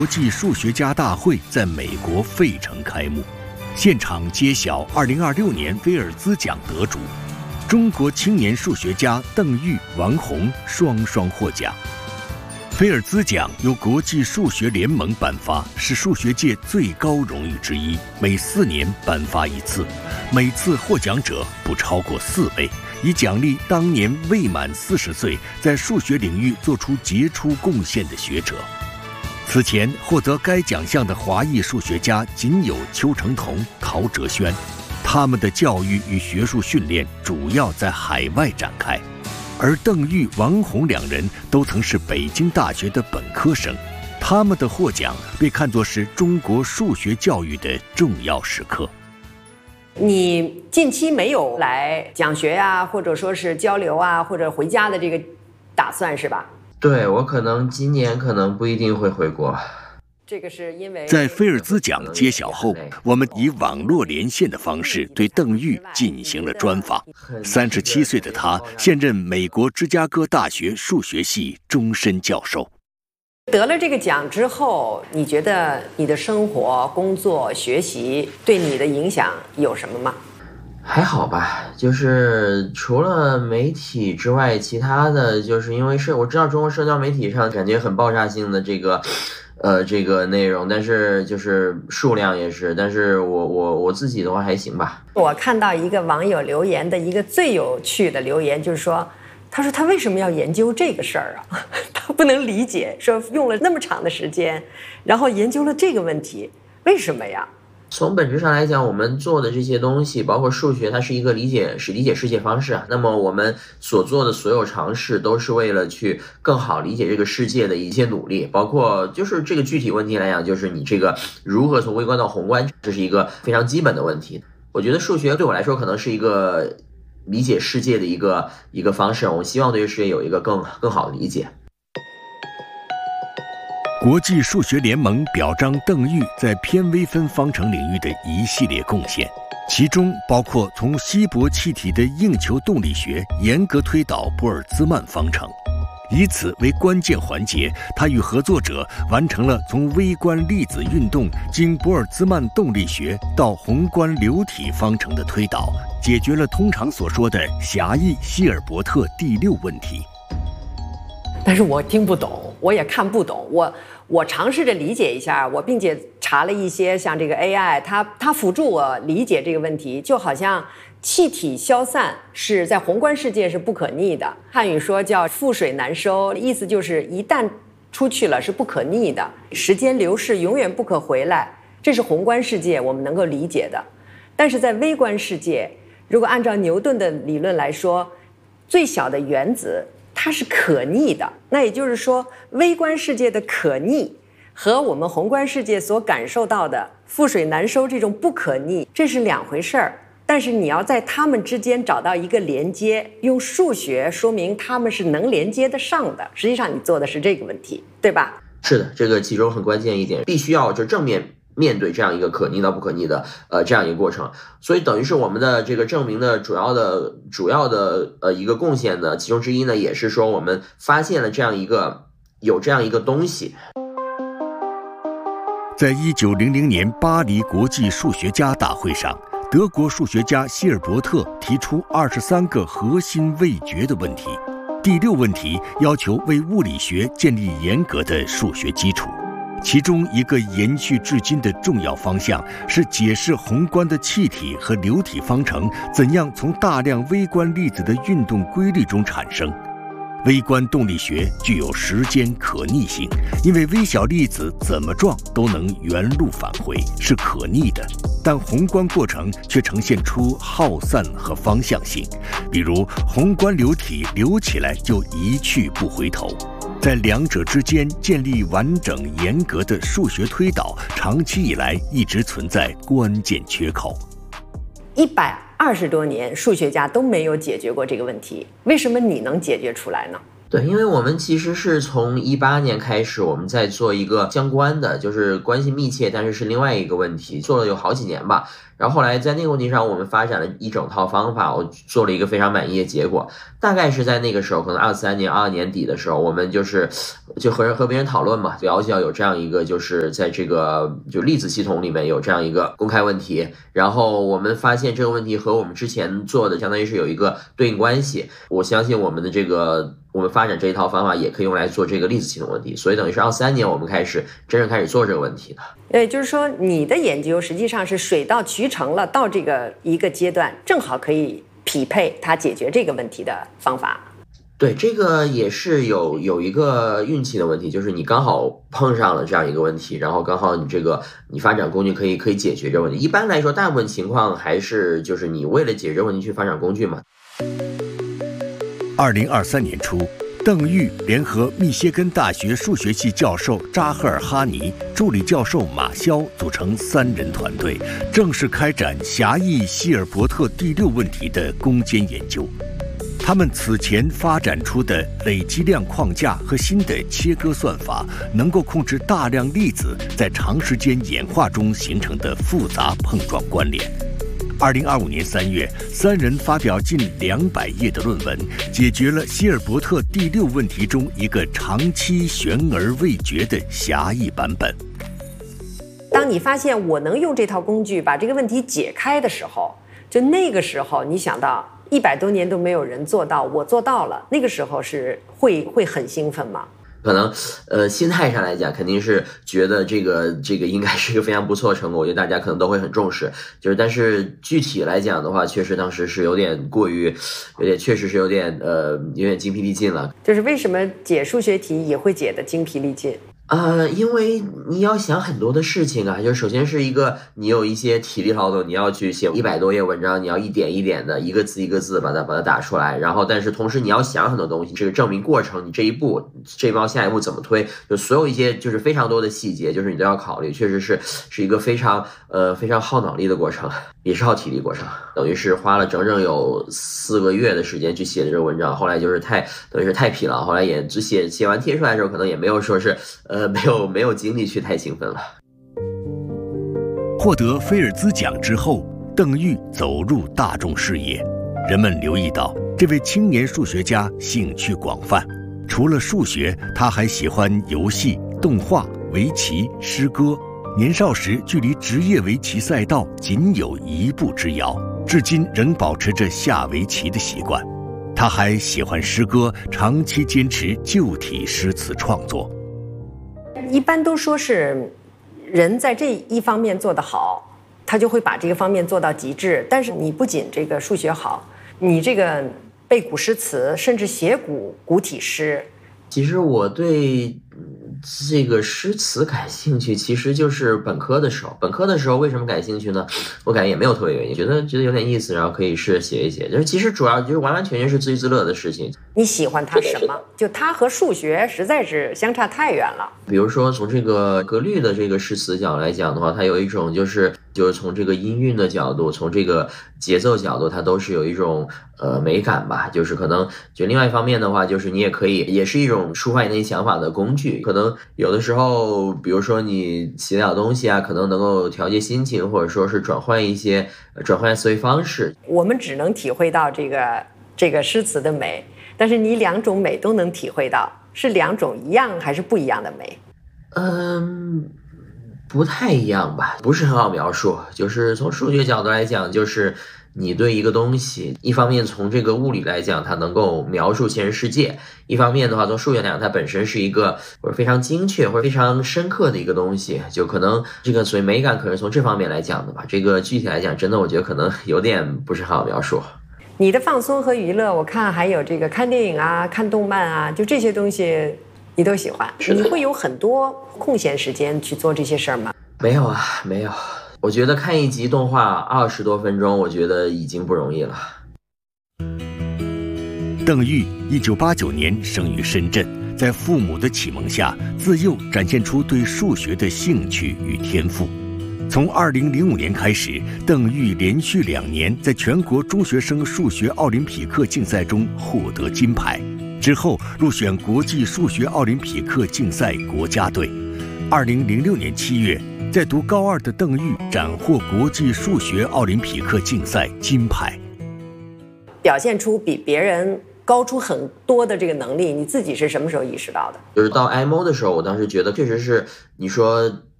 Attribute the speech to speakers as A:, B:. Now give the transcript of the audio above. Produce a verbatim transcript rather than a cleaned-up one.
A: 国际数学家大会在美国费城开幕，现场揭晓二零二六年菲尔兹奖得主，中国青年数学家邓玉、王宏双双获奖。菲尔兹奖由国际数学联盟颁发，是数学界最高荣誉之一，每四年颁发一次，每次获奖者不超过四位，以奖励当年未满四十岁在数学领域做出杰出贡献的学者。此前获得该奖项的华裔数学家仅有邱成桐、陶哲轩，他们的教育与学术训练主要在海外展开。而邓玉、王宏两人都曾是北京大学的本科生，他们的获奖被看作是中国数学教育的重要时刻。
B: 你近期没有来讲学啊，或者说是交流啊，或者回家的这个打算是吧？
C: 对，我可能今年可能不一定会回国。
B: 这个是因为
A: 在菲尔兹奖揭晓后，我们以网络连线的方式对邓玉进行了专访。三十七岁的他现任美国芝加哥大学数学系终身教授。
B: 得了这个奖之后，你觉得你的生活、工作、学习对你的影响有什么吗？
C: 还好吧，就是除了媒体之外，其他的就是因为是我知道中国社交媒体上感觉很爆炸性的这个呃这个内容，但是就是数量也是，但是我我我自己的话还行吧。
B: 我看到一个网友留言的一个最有趣的留言，就是说他说他为什么要研究这个事儿啊？他不能理解，说用了那么长的时间，然后研究了这个问题，为什么呀？
C: 从本质上来讲，我们做的这些东西，包括数学，它是一个理解是理解世界方式啊。那么我们所做的所有尝试，都是为了去更好理解这个世界的一些努力。包括就是这个具体问题来讲，就是你这个如何从微观到宏观，这是一个非常基本的问题。我觉得数学对我来说，可能是一个理解世界的一个一个方式。我希望对世界有一个更更好的理解。
A: 国际数学联盟表彰邓玉在偏微分方程领域的一系列贡献，其中包括从稀薄气体的硬球动力学严格推导玻尔兹曼方程。以此为关键环节，他与合作者完成了从微观粒子运动经玻尔兹曼动力学到宏观流体方程的推导，解决了通常所说的狭义希尔伯特第六问题。
B: 但是我听不懂，我也看不懂，我我尝试着理解一下，我并且查了一些像这个 A I， 它它辅助我理解这个问题，就好像气体消散是在宏观世界是不可逆的，汉语说叫覆水难收，意思就是一旦出去了是不可逆的，时间流逝永远不可回来，这是宏观世界我们能够理解的。但是在微观世界，如果按照牛顿的理论来说，最小的原子它是可逆的，那也就是说微观世界的可逆和我们宏观世界所感受到的覆水难收这种不可逆，这是两回事儿。但是你要在它们之间找到一个连接，用数学说明它们是能连接得上的，实际上你做的是这个问题，对吧？
C: 是的，这个其中很关键一点，必须要就正面面对这样一个可逆到不可逆的呃这样一个过程。所以等于是我们的这个证明的主要的主要的呃一个贡献呢，其中之一呢，也是说我们发现了这样一个有这样一个东西。
A: 在一九零零年巴黎国际数学家大会上，德国数学家希尔伯特提出二十三个核心未决的问题，第六问题要求为物理学建立严格的数学基础。其中一个延续至今的重要方向是解释宏观的气体和流体方程怎样从大量微观粒子的运动规律中产生。微观动力学具有时间可逆性，因为微小粒子怎么撞都能原路返回，是可逆的，但宏观过程却呈现出耗散和方向性，比如宏观流体流起来就一去不回头。在两者之间建立完整严格的数学推导，长期以来一直存在关键缺口。
B: 一百二十多年，数学家都没有解决过这个问题，为什么你能解决出来呢？
C: 对，因为我们其实是从一八年开始，我们在做一个相关的，就是关系密切，但是是另外一个问题，做了有好几年吧。然后后来在那个问题上，我们发展了一整套方法，我做了一个非常满意的结果。大概是在那个时候，可能二三年、二二年底的时候，我们就是就和人和别人讨论嘛，了解到有这样一个，就是在这个就粒子系统里面有这样一个公开问题。然后我们发现这个问题和我们之前做的相当于是有一个对应关系。我相信我们的这个。我们发展这一套方法也可以用来做这个粒子系统问题，所以等于是二三年我们开始真正开始做这个问题的。
B: 也就是说，你的研究实际上是水到渠成了，到这个一个阶段，正好可以匹配它解决这个问题的方法。
C: 对，这个也是有有一个运气的问题，就是你刚好碰上了这样一个问题，然后刚好你这个你发展工具可以可以解决这个问题。一般来说，大部分情况还是就是你为了解决问题去发展工具嘛。
A: 二零二三年初，邓玉联合密歇根大学数学系教授扎赫尔哈尼、助理教授马肖组成三人团队，正式开展狭义希尔伯特第六问题的攻坚研究。他们此前发展出的累积量框架和新的切割算法，能够控制大量粒子在长时间演化中形成的复杂碰撞关联。二零二五年三月，三人发表近两百页的论文，解决了希尔伯特第六问题中一个长期悬而未决的狭义版本。
B: 当你发现我能用这套工具把这个问题解开的时候，就那个时候你想到一百多年都没有人做到，我做到了，那个时候是会会很兴奋吗？
C: 可能，呃，心态上来讲，肯定是觉得这个这个应该是一个非常不错的成果，我觉得大家可能都会很重视。就是，但是具体来讲的话，确实当时是有点过于，有点确实是有点呃，有点精疲力尽了。
B: 就是为什么解数学题也会解得精疲力尽？
C: 呃，因为你要想很多的事情啊，就首先是一个你有一些体力劳动，你要去写一百多页文章，你要一点一点的一个字一个字把它把它打出来，然后但是同时你要想很多东西，这个证明过程，你这一步这一步下一步怎么推，就所有一些就是非常多的细节，就是你都要考虑，确实是是一个非常呃非常耗脑力的过程，也是耗体力过程，等于是花了整整有四个月的时间去写的这个文章，后来就是太等于是太疲劳，后来也只写写完贴出来的时候，可能也没有说是呃。呃，没有没有精力去太兴奋了。
A: 获得菲尔兹奖之后，邓玉走入大众视野，人们留意到这位青年数学家兴趣广泛，除了数学，他还喜欢游戏、动画、围棋、诗歌。年少时距离职业围棋赛道仅有一步之遥，至今仍保持着下围棋的习惯。他还喜欢诗歌，长期坚持旧体诗词创作。
B: 一般都说是人在这一方面做得好，他就会把这个方面做到极致。但是你不仅这个数学好，你这个背古诗词，甚至写古古体诗。
C: 其实我对这个诗词感兴趣，其实就是本科的时候。本科的时候为什么感兴趣呢？我感觉也没有特别原因，觉得觉得有点意思，然后可以试着写一写。就是其实主要就是完完全全是自娱自乐的事情。
B: 你喜欢它什么？就它和数学实在是相差太远了。
C: 比如说从这个格律的这个诗词角来讲的话，它有一种就是就是从这个音韵的角度，从这个节奏角度，它都是有一种呃美感吧。就是可能就另外一方面的话，就是你也可以也是一种抒发你那些想法的工具。可能有的时候，比如说你写点东西啊，可能能够调节心情，或者说是转换一些转换思维方式。
B: 我们只能体会到这个这个诗词的美，但是你两种美都能体会到，是两种一样还是不一样的美？
C: 嗯，不太一样吧，不是很好描述。就是从数学角度来讲，就是你对一个东西，一方面从这个物理来讲，它能够描述现实世界；一方面的话，从数学来讲，它本身是一个或者非常精确或者非常深刻的一个东西。就可能这个所谓美感，可能从这方面来讲的吧。这个具体来讲，真的我觉得可能有点不是很好描述。
B: 你的放松和娱乐，我看还有这个看电影啊、看动漫啊，就这些东西你都喜欢。你会有很多空闲时间去做这些事儿吗？
C: 没有啊，没有。我觉得看一集动画二十多分钟，我觉得已经不容易了。
A: 邓玉一九八九年生于深圳，在父母的启蒙下，自幼展现出对数学的兴趣与天赋。从二零零五年开始，邓玉连续两年在全国中学生数学奥林匹克竞赛中获得金牌。 之后入选国际数学奥林匹克竞赛国家队。二零零六年七月，在读高二的邓玉斩获国际数学奥林匹克竞赛金牌，
B: 表现出比别人高出很多的这个能力，你自己是什么时候意识到的？
C: 就是到 I M O 的时候，我当时觉得确实是你说